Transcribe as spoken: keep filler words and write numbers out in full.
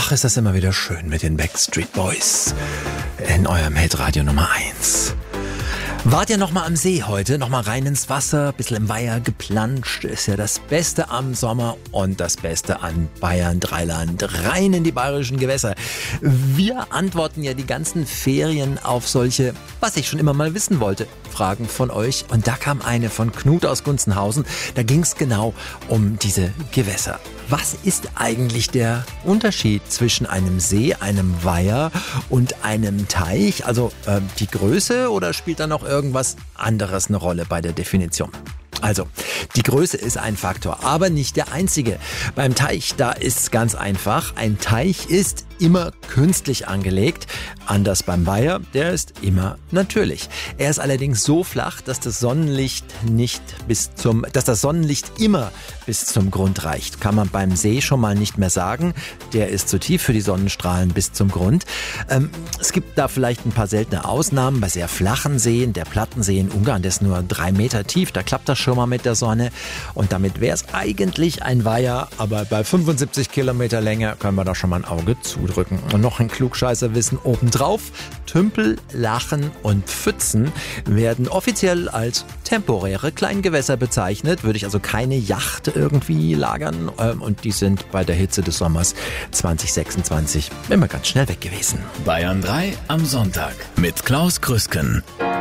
Ach, ist das immer wieder schön mit den Backstreet Boys in eurem Hitradio Nummer eins. Wart ihr noch mal am See heute, noch mal rein ins Wasser, bisschen im Weiher geplanscht, ist ja das Beste am Sommer und das Beste an Bayern Dreiland, rein in die bayerischen Gewässer. Wir antworten ja die ganzen Ferien auf solche, was ich schon immer mal wissen wollte, Fragen von euch. Und da kam eine von Knut aus Gunzenhausen, da ging es genau um diese Gewässer. Was ist eigentlich der Unterschied zwischen einem See, einem Weiher und einem Teich? Also äh, die Größe oder spielt da noch irgendwas anderes eine Rolle bei der Definition? Also, die Größe ist ein Faktor, aber nicht der einzige. Beim Teich, da ist es ganz einfach. Ein Teich ist immer künstlich angelegt. Anders beim Weiher, der ist immer natürlich. Er ist allerdings so flach, dass das Sonnenlicht nicht bis zum, dass das Sonnenlicht immer bis zum Grund reicht. Kann man beim See schon mal nicht mehr sagen. Der ist zu tief für die Sonnenstrahlen bis zum Grund. Ähm, es gibt da vielleicht ein paar seltene Ausnahmen. Bei sehr flachen Seen, der Plattensee in Ungarn, der ist nur drei Meter tief. Da klappt das schon mal mit der Sonne. Und damit wäre es eigentlich ein Weiher. Aber bei fünfundsiebzig Kilometer Länge können wir da schon mal ein Auge zudrücken. Und noch ein Klugscheißerwissen obendrauf. Tümpel, Lachen und Pfützen werden offiziell als temporäre Kleingewässer bezeichnet. Würde ich also keine Yacht irgendwie lagern. Und die sind bei der Hitze des Sommers zwanzig sechsundzwanzig immer ganz schnell weg gewesen. Bayern drei am Sonntag mit Klaus Krüsken.